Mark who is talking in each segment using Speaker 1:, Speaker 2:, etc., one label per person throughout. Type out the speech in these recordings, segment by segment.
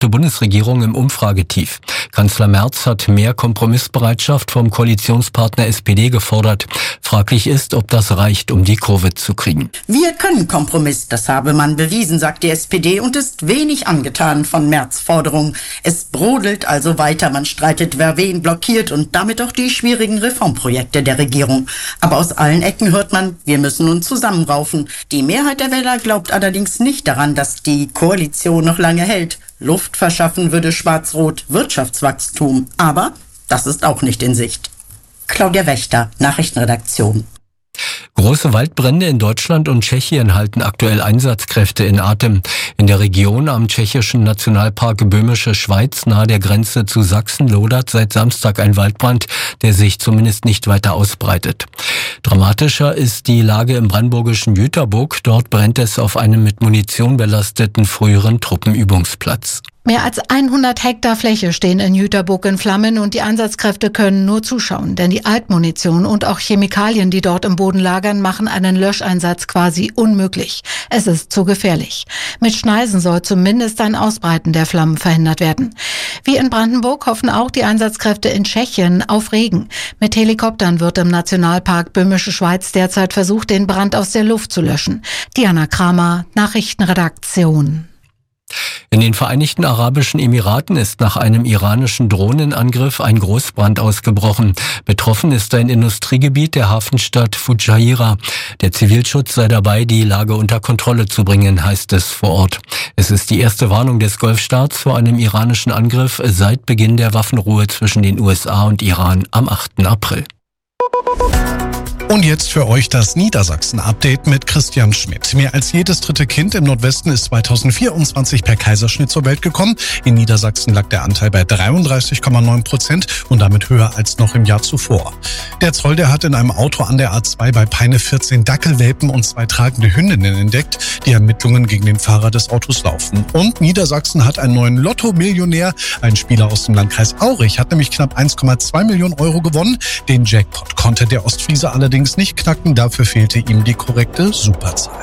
Speaker 1: Die Bundesregierung im Umfragetief. Kanzler Merz hat mehr Kompromissbereitschaft vom Koalitionspartner SPD gefordert. Fraglich ist, ob das reicht, um die Kurve zu kriegen.
Speaker 2: Wir können Kompromiss, das habe man bewiesen, sagt die SPD und ist wenig angetan von Merz' Forderungen. Es brodelt also weiter, man streitet, wer wen blockiert und damit auch die schwierigen Reformprojekte der Regierung. Aber aus allen Ecken hört man, wir müssen uns zusammenraufen. Die Mehrheit der Wähler glaubt allerdings nicht daran, dass die Koalition noch lange hält. Luft verschaffen würde Schwarz-Rot Wirtschaftswachstum. Aber das ist auch nicht in Sicht. Claudia Wächter, Nachrichtenredaktion.
Speaker 1: Große Waldbrände in Deutschland und Tschechien halten aktuell Einsatzkräfte in Atem. In der Region am tschechischen Nationalpark Böhmische Schweiz nahe der Grenze zu Sachsen lodert seit Samstag ein Waldbrand, der sich zumindest nicht weiter ausbreitet. Dramatischer ist die Lage im brandenburgischen Jüterbock. Dort brennt es auf einem mit Munition belasteten früheren Truppenübungsplatz.
Speaker 3: Mehr als 100 Hektar Fläche stehen in Jüterbock in Flammen und die Einsatzkräfte können nur zuschauen, denn die Altmunition und auch Chemikalien, die dort im Boden lagern, machen einen Löscheinsatz quasi unmöglich. Es ist zu gefährlich. Mit Schneisen soll zumindest ein Ausbreiten der Flammen verhindert werden. Wie in Brandenburg hoffen auch die Einsatzkräfte in Tschechien auf Regen. Mit Helikoptern wird im Nationalpark Böhmische Schweiz derzeit versucht, den Brand aus der Luft zu löschen. Diana Kramer, Nachrichtenredaktion.
Speaker 1: In den Vereinigten Arabischen Emiraten ist nach einem iranischen Drohnenangriff ein Großbrand ausgebrochen. Betroffen ist ein Industriegebiet der Hafenstadt Fujairah. Der Zivilschutz sei dabei, die Lage unter Kontrolle zu bringen, heißt es vor Ort. Es ist die erste Warnung des Golfstaats vor einem iranischen Angriff seit Beginn der Waffenruhe zwischen den USA und Iran am 8. April.
Speaker 4: Und jetzt für euch das Niedersachsen-Update mit Christian Schmidt. Mehr als jedes dritte Kind im Nordwesten ist 2024 per Kaiserschnitt zur Welt gekommen. In Niedersachsen lag der Anteil bei 33,9% und damit höher als noch im Jahr zuvor. Der Zoll, der hat in einem Auto an der A2 bei Peine 14 Dackelwelpen und 2 tragende Hündinnen entdeckt. Die Ermittlungen gegen den Fahrer des Autos laufen. Und Niedersachsen hat einen neuen Lotto-Millionär. Ein Spieler aus dem Landkreis Aurich hat nämlich knapp 1,2 Millionen Euro gewonnen. Den Jackpot konnte der Ostfriese allerdings nicht knacken, dafür fehlte ihm die korrekte Superzahl.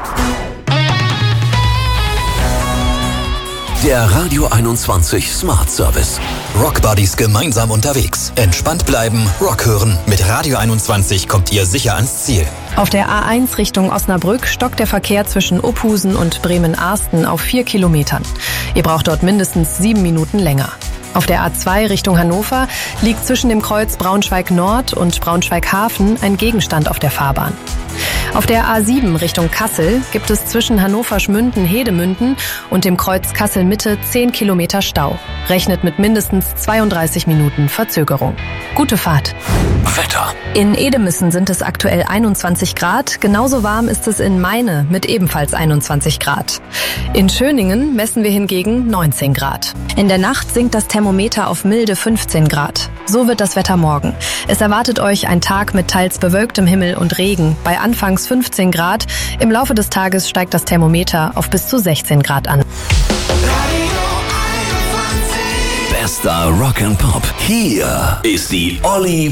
Speaker 5: Der Radio 21 Smart Service. Rock Buddies gemeinsam unterwegs. Entspannt bleiben, Rock hören. Mit Radio 21 kommt ihr sicher ans Ziel.
Speaker 6: Auf der A1 Richtung Osnabrück stockt der Verkehr zwischen Ophusen und Bremen-Arsten auf 4 Kilometern. Ihr braucht dort mindestens 7 Minuten länger. Auf der A2 Richtung Hannover liegt zwischen dem Kreuz Braunschweig-Nord und Braunschweig-Hafen ein Gegenstand auf der Fahrbahn. Auf der A7 Richtung Kassel gibt es zwischen Hannover-Schmünden-Hedemünden und dem Kreuz Kassel-Mitte 10 Kilometer Stau. Rechnet mit mindestens 32 Minuten Verzögerung. Gute Fahrt.
Speaker 5: Wetter.
Speaker 6: In Edemissen sind es aktuell 21 Grad. Genauso warm ist es in Meine mit ebenfalls 21 Grad. In Schöningen messen wir hingegen 19 Grad. In der Nacht sinkt das Thermometer auf milde 15 Grad. So wird das Wetter morgen. Es erwartet euch ein Tag mit teils bewölktem Himmel und Regen bei anfangs 15 Grad. Im Laufe des Tages steigt das Thermometer auf bis zu 16 Grad an.
Speaker 5: Bester Rock and Pop. Hier ist die Olli